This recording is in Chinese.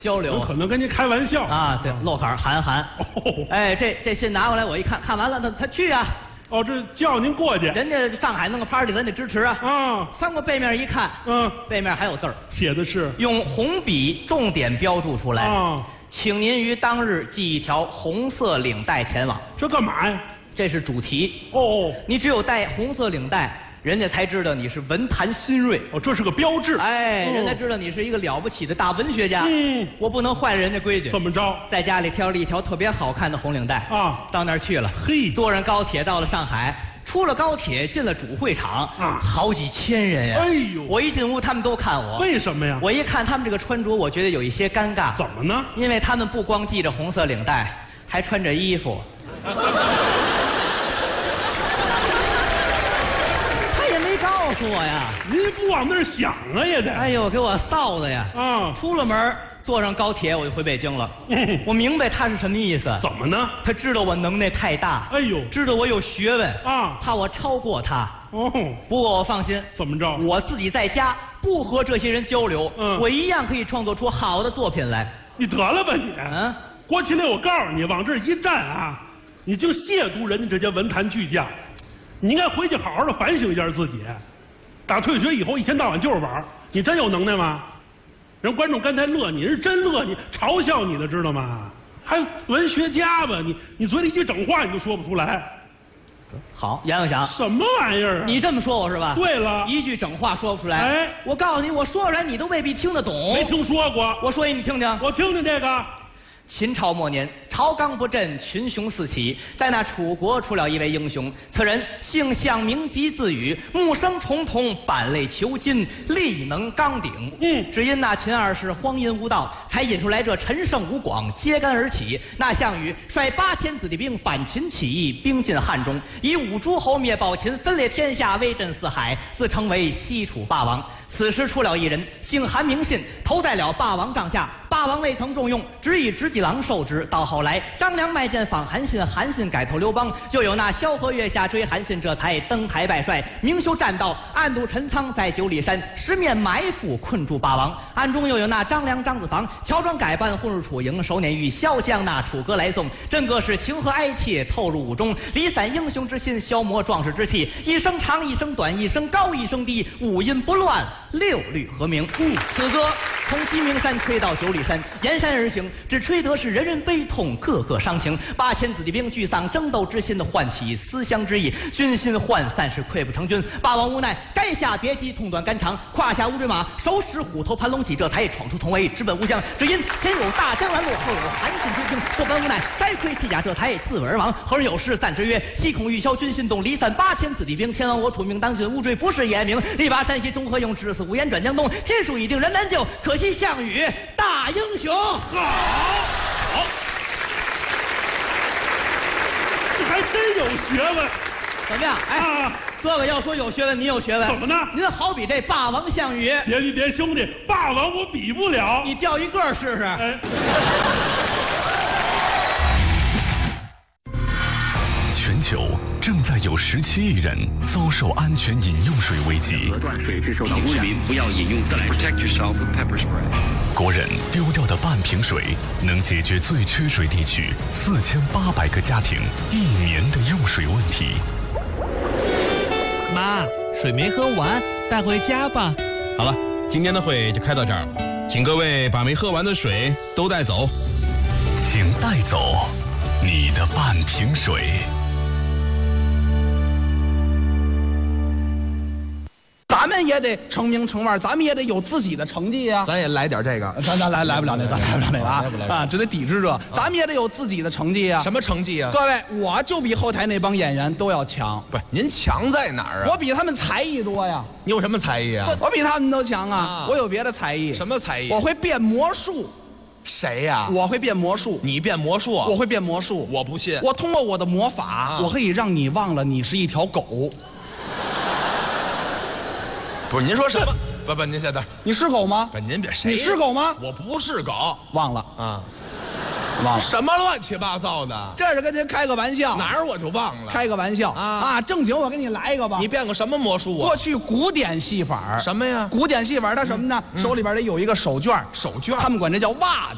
交流， 可能跟您开玩笑啊，这漏坎喊。哎，这信拿过来，我一看，看完了，他去啊。 哦，这叫您过去， 人家上海弄个 party， 咱得支持啊。 啊， 翻过背面一看，背面还有字儿， 写的是用红笔重点标注出来啊， 请您于当日系一条红色领带前往。 这干嘛呀？ 这是主题哦， 你只有带红色领带，人家才知道你是文坛新锐。 哦，这是个标志。 哎，人家知道你是一个了不起的大文学家。我不能坏了人家规矩。 怎么着？ 在家里挑了一条特别好看的红领带啊， 到那儿去了。 嘿， 坐上高铁到了上海，出了高铁进了主会场啊， 好几千人呀！ 哎呦， 我一进屋，他们都看我。 为什么呀？ 我一看他们这个穿着，我觉得有一些尴尬。 怎么呢？ 因为他们不光系着红色领带，还穿着衣服。告诉我呀， 您不往那儿想啊，也得。 哎呦，给我臊的呀！ 啊， 出了门，坐上高铁，我就回北京了。我明白他是什么意思。 怎么呢？ 他知道我能耐太大。 哎呦， 知道我有学问啊， 怕我超过他。 哦， 不过我放心。 怎么着？ 我自己在家不和这些人交流，我一样可以创作出好的作品来。 你得了吧你！ 啊， 郭麒麟，我告诉你，往这一站啊，你就亵渎人家这些文坛巨匠。你应该回去好好的反省一下自己。打退学以后一天到晚就是玩，你真有能耐吗？人观众刚才乐你，是真乐你，嘲笑你的，知道吗？还文学家吧？你嘴里一句整话你都说不出来。 好，杨永祥， 什么玩意儿啊？ 你这么说我是吧？ 对了， 一句整话说不出来。 哎， 我告诉你，我说出来你都未必听得懂。 没听说过。 我说一你听听。 我听听这个。 秦朝末年，朝纲不振，群雄四起，在那楚国出了一位英雄，此人姓项，名籍，字羽，木生重瞳，板类虬金，力能刚鼎。只因那秦二世荒淫无道，才引出来这陈胜吴广揭竿而起。那项羽率8000子弟兵反秦起义，兵进汉中，以5诸侯灭暴秦，分裂天下，威震四海，自称为西楚霸王。此时出了一人，姓韩名信，投在了霸王帐下。霸王未曾重用，只以直戟郎受之。到后来，张良卖剑访韩信，韩信改投刘邦，又有那萧何月下追韩信，这才登台拜帅，明修栈道，暗度陈仓，在9里山十面埋伏，困住霸王。暗中又有那张良、张子房乔装改扮，混入楚营，手捻玉箫，将那楚歌来送。真个是情和哀切透入伍中，离散英雄之心，消磨壮士之气。一声长，一声短，一声高，一声低，五音不乱，6律和鸣。此歌从鸡鸣山吹到9里山，沿山而行，只吹得是人人悲痛，个个伤情。8000子弟兵聚丧争斗之心的，唤起思乡之意，军心涣散，是溃不成军。霸王无奈，该下别姬，痛断肝肠，胯下乌骓马，手使虎头盘龙戟，这才闯出重围，直奔吴江。只因前有大江拦路，后有韩信追兵，不甘无奈，摘盔弃甲，这才自刎而亡。后人有诗赞之曰：七孔欲消军心动，离散8000子弟兵，前往我楚命当军，乌骓不是严明，力拔山兮中和用，至死无言转江东。天数已定人难救，可惜项羽大英雄。 好，这还真有学问。 怎么样？哎，哥哥要说有学问，你有学问。 怎么呢？ 您好比这霸王项羽。 别兄弟，霸王我比不了。 你钓一个试试。 哎。 全球正在有17亿人遭受安全饮用水危机。 河段水质受到污染，不要饮用自来水。Protect yourself with pepper spray。 国人丢掉的半瓶水，能解决最缺水地区4800个家庭1年的用水问题。 妈，水没喝完，带回家吧。 好了，今天的会就开到这儿了，请各位把没喝完的水都带走。 请带走你的半瓶水。 咱们也得成名成腕，咱们也得有自己的成绩呀。 咱也来点这个， 咱来不了那个，啊，这得抵制这。咱们也得有自己的成绩呀。 什么成绩啊？ 各位，我就比后台那帮演员都要强。 不是，您强在哪儿啊？ 我比他们才艺多呀。 你有什么才艺啊？ 我比他们都强啊！我有别的才艺。 什么才艺？ 我会变魔术。 谁呀？ 我会变魔术。 你变魔术？ 我会变魔术。 我不信。 我通过我的魔法，我可以让你忘了你是一条狗。 不是，您说什么？不，您现在你是狗吗？ 不，您别谁？ 你是狗吗？ 我不是狗， 忘了啊， 忘了。 什么乱七八糟的？ 这是跟您开个玩笑。 哪儿我就忘了？ 开个玩笑啊！正经，我给你来一个吧。 你变个什么魔术啊？ 过去古典戏法什么呀？ 古典戏法它什么呢？手里边得有一个手绢， 手绢， 他们管这叫袜子。